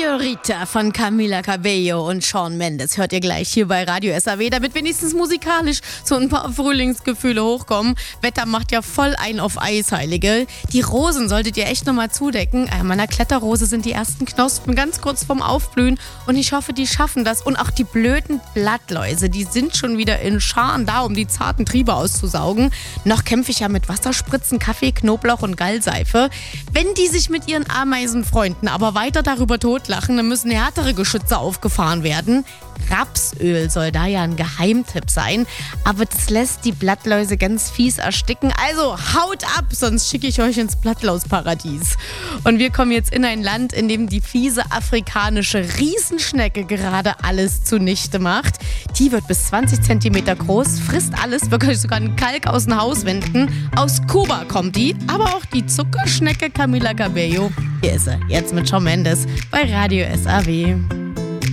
Señorita von Camila Cabello und Shawn Mendes hört ihr gleich hier bei Radio SAW, damit wenigstens musikalisch so ein paar Frühlingsgefühle hochkommen. Wetter macht ja voll ein auf Eisheilige. Die Rosen solltet ihr echt nochmal zudecken. An meiner Kletterrose sind die ersten Knospen ganz kurz vorm Aufblühen und ich hoffe, die schaffen das. Und auch die blöden Blattläuse, die sind schon wieder in Scharen da, um die zarten Triebe auszusaugen. Noch kämpfe ich ja mit Wasserspritzen, Kaffee, Knoblauch und Gallseife. Wenn die sich mit ihren Ameisenfreunden aber weiter darüber totlachen, dann müssen härtere Geschütze aufgefahren werden. Rapsöl soll da ja ein Geheimtipp sein, aber das lässt die Blattläuse ganz fies ersticken. Also haut ab, sonst schicke ich euch ins Blattlausparadies. Und wir kommen jetzt in ein Land, in dem die fiese afrikanische Riesenschnecke gerade alles zunichte macht. Die wird bis 20 cm groß, frisst alles, wirklich sogar einen Kalk aus den Hauswänden. Aus Kuba kommt die, aber auch die Zuckerschnecke Camila Cabello. Hier ist sie, jetzt mit Shawn Mendes bei Radio SAW.